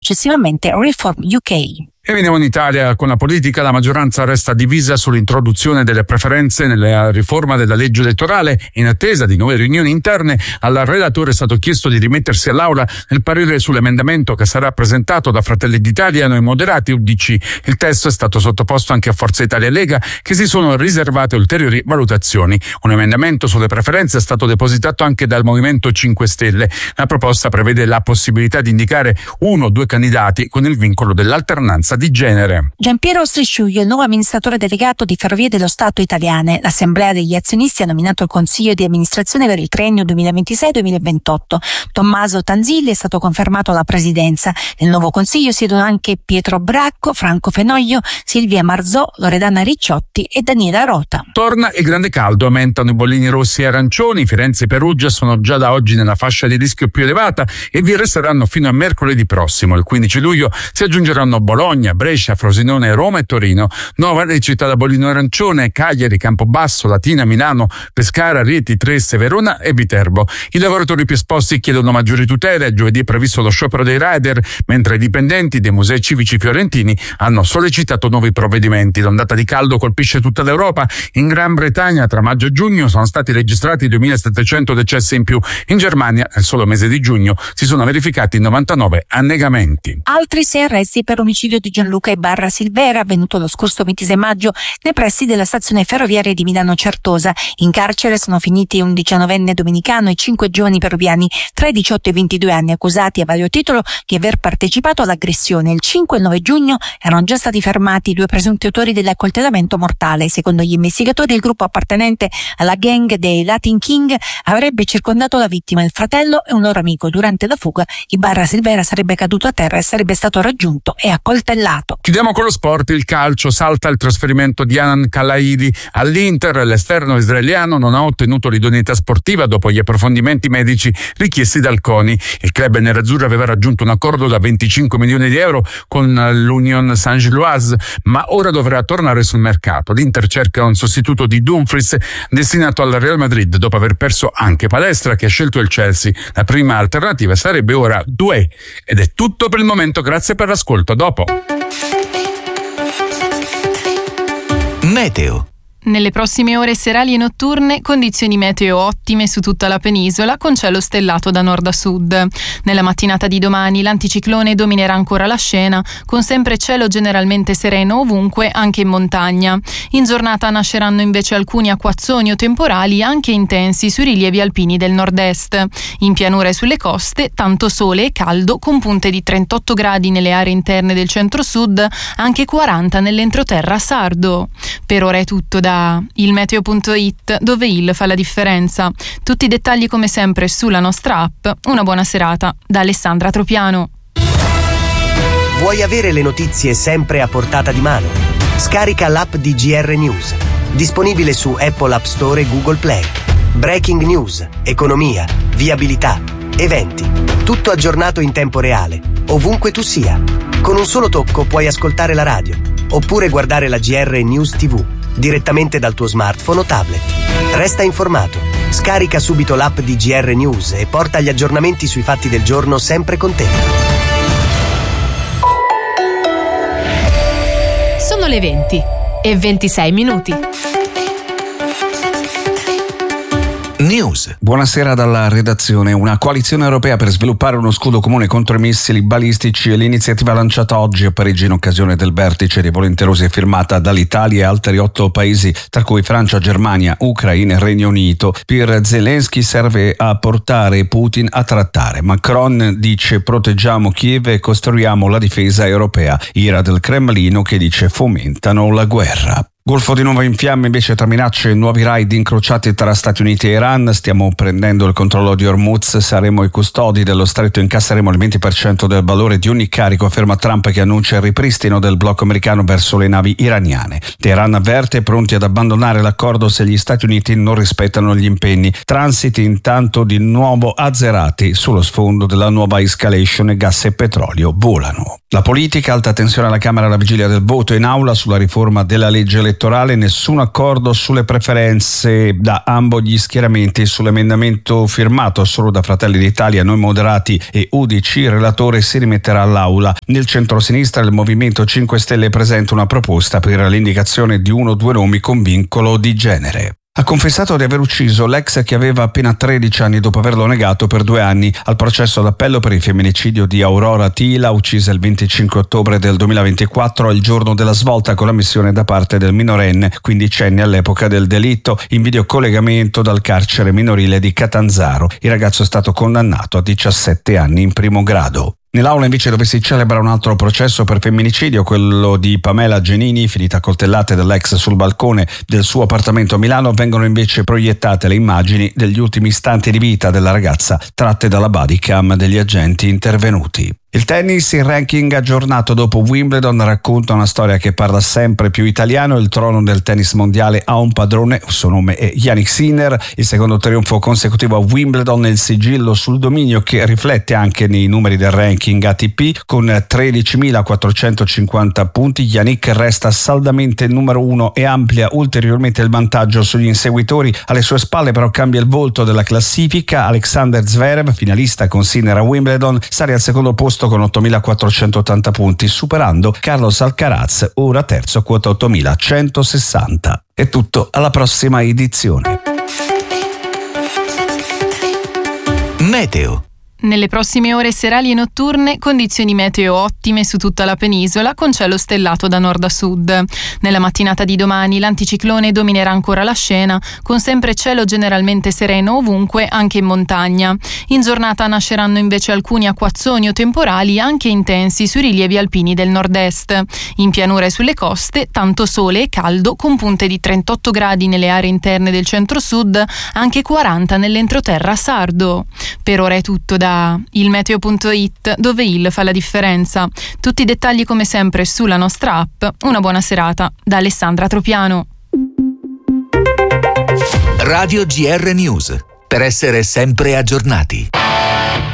successivamente Reform UK. E veniamo in Italia. Con la politica la maggioranza resta divisa sull'introduzione delle preferenze nella riforma della legge elettorale. In attesa di nuove riunioni interne, al relatore è stato chiesto di rimettersi all'Aula nel parere sull'emendamento che sarà presentato da Fratelli d'Italia, Noi Moderati, UDC. Il testo è stato sottoposto anche a Forza Italia e Lega, che si sono riservate ulteriori valutazioni. Un emendamento sulle preferenze è stato depositato anche dal Movimento 5 Stelle. La proposta prevede la possibilità di indicare 1 o 2 candidati con il vincolo dell'alternanza di genere. Giampiero Strisciuglio, il nuovo amministratore delegato di Ferrovie dello Stato italiane. L'Assemblea degli azionisti ha nominato il Consiglio di amministrazione per il triennio 2026-2028. Tommaso Tanzilli è stato confermato alla presidenza. Nel nuovo Consiglio siedono anche Pietro Bracco, Franco Fenoglio, Silvia Marzò, Loredana Ricciotti e Daniela Rota. Torna il grande caldo, aumentano i bollini rossi e arancioni. Firenze e Perugia sono già da oggi nella fascia di rischio più elevata e vi resteranno fino a mercoledì prossimo. Il 15 luglio si aggiungeranno Bologna, Brescia, Frosinone, Roma e Torino. Nuove città da bollino arancione: Cagliari, Campobasso, Latina, Milano, Pescara, Rieti, Trieste, Verona e Viterbo. I lavoratori più esposti chiedono maggiori tutele. Giovedì è previsto lo sciopero dei rider, mentre i dipendenti dei musei civici fiorentini hanno sollecitato nuovi provvedimenti. L'ondata di caldo colpisce tutta l'Europa. In Gran Bretagna tra maggio e giugno sono stati registrati 2.700 decessi in più. In Germania nel solo mese di giugno si sono verificati 99 annegamenti. Altri 6 arresti per omicidio di Gianluca Ibarra Silvera, avvenuto lo scorso 26 maggio nei pressi della stazione ferroviaria di Milano Certosa. In carcere sono finiti un 19enne dominicano e 5 giovani peruviani tra i 18 e i 22 anni, accusati a vario titolo di aver partecipato all'aggressione. Il 5 e il 9 giugno erano già stati fermati 2 presunti autori dell'accoltellamento mortale. Secondo gli investigatori, il gruppo appartenente alla gang dei Latin King avrebbe circondato la vittima, il fratello e un loro amico. Durante la fuga Ibarra Silvera sarebbe caduto a terra e sarebbe stato raggiunto e accoltellato. Chiudiamo con lo sport. Il calcio. Salta il trasferimento di Anan Kalaidi all'Inter. L'esterno israeliano non ha ottenuto l'idoneità sportiva dopo gli approfondimenti medici richiesti dal CONI. Il club nerazzurro aveva raggiunto un accordo da 25 milioni di euro con l'Union Saint-Gilloise, ma ora dovrà tornare sul mercato. L'Inter cerca un sostituto di Dumfries destinato al Real Madrid dopo aver perso anche Palestra, che ha scelto il Chelsea. La prima alternativa sarebbe ora Doué. Ed è tutto per il momento. Grazie per l'ascolto. A dopo. Meteo. Nelle prossime ore serali e notturne, condizioni meteo ottime su tutta la penisola, con cielo stellato da nord a sud. Nella mattinata di domani l'anticiclone dominerà ancora la scena, con sempre cielo generalmente sereno ovunque, anche in montagna. In giornata nasceranno invece alcuni acquazzoni o temporali anche intensi sui rilievi alpini del nord-est. In pianura e sulle coste, tanto sole e caldo, con punte di 38 gradi nelle aree interne del centro-sud, anche 40 nell'entroterra sardo. Per ora è tutto da ilmeteo.it, dove il fa la differenza. Tutti i dettagli come sempre sulla nostra app. Una buona serata da Alessandra Tropiano. Vuoi avere le notizie sempre a portata di mano? Scarica l'app di GR News, disponibile su Apple App Store e Google Play. Breaking news, economia, viabilità, eventi, tutto aggiornato in tempo reale, ovunque tu sia. Con un solo tocco puoi ascoltare la radio, oppure guardare la GR News TV direttamente dal tuo smartphone o tablet. Resta informato. Scarica subito l'app di GR News e porta gli aggiornamenti sui fatti del giorno sempre con te. Sono le 20:26. News. Buonasera dalla redazione. Una coalizione europea per sviluppare uno scudo comune contro i missili balistici è l'iniziativa lanciata oggi a Parigi in occasione del vertice dei volenterosi e firmata dall'Italia e altri 8 paesi, tra cui Francia, Germania, Ucraina e Regno Unito. Per Zelensky serve a portare Putin a trattare. Macron dice proteggiamo Kiev e costruiamo la difesa europea. Ira del Cremlino che dice fomentano la guerra. Golfo di nuovo in fiamme invece tra minacce e nuovi raid incrociati tra Stati Uniti e Iran. Stiamo prendendo il controllo di Hormuz, saremo i custodi dello stretto, incasseremo il 20% del valore di ogni carico, afferma Trump, che annuncia il ripristino del blocco americano verso le navi iraniane. Teheran avverte pronti ad abbandonare l'accordo se gli Stati Uniti non rispettano gli impegni. Transiti intanto di nuovo azzerati sullo sfondo della nuova escalation e gas e petrolio volano. La politica, alta tensione alla Camera alla vigilia del voto in aula sulla riforma della legge elettorale, nessun accordo sulle preferenze da ambo gli schieramenti sull'emendamento firmato solo da Fratelli d'Italia, Noi Moderati e UDC. Il relatore si rimetterà all'aula. Nel centrosinistra il Movimento 5 Stelle presenta una proposta per l'indicazione di 1 o 2 nomi con vincolo di genere. Ha confessato di aver ucciso l'ex che aveva appena 13 anni dopo averlo negato per 2 anni al processo d'appello per il femminicidio di Aurora Tila, uccisa il 25 ottobre del 2024, il giorno della svolta con la missione da parte del minorenne, quindicenne all'epoca del delitto, in videocollegamento dal carcere minorile di Catanzaro. Il ragazzo è stato condannato a 17 anni in primo grado. Nell'aula invece dove si celebra un altro processo per femminicidio, quello di Pamela Genini, finita a coltellate dall'ex sul balcone del suo appartamento a Milano, vengono invece proiettate le immagini degli ultimi istanti di vita della ragazza tratte dalla bodycam degli agenti intervenuti. Il tennis, il ranking aggiornato dopo Wimbledon, racconta una storia che parla sempre più italiano. Il trono del tennis mondiale ha un padrone, il suo nome è Jannik Sinner, il secondo trionfo consecutivo a Wimbledon nel sigillo sul dominio che riflette anche nei numeri del ranking ATP. Con 13.450 punti Jannik resta saldamente il numero 1 e amplia ulteriormente il vantaggio sugli inseguitori. Alle sue spalle però cambia il volto della classifica. Alexander Zverev, finalista con Sinner a Wimbledon, sale al secondo posto con 8.480 punti, superando Carlos Alcaraz, ora terzo, quota 8.160. È tutto, alla prossima edizione. Meteo. Nelle prossime ore serali e notturne condizioni meteo ottime su tutta la penisola con cielo stellato da nord a sud. Nella mattinata di domani l'anticiclone dominerà ancora la scena con sempre cielo generalmente sereno ovunque, anche in montagna. In giornata nasceranno invece alcuni acquazzoni o temporali anche intensi sui rilievi alpini del nord-est. In pianura e sulle coste tanto sole e caldo con punte di 38 gradi nelle aree interne del centro-sud, anche 40 nell'entroterra sardo. Per ora è tutto da ilmeteo.it, dove il fa la differenza. Tutti i dettagli come sempre sulla nostra app. Una buona serata da Alessandra Tropiano. Radio GR News, per essere sempre aggiornati.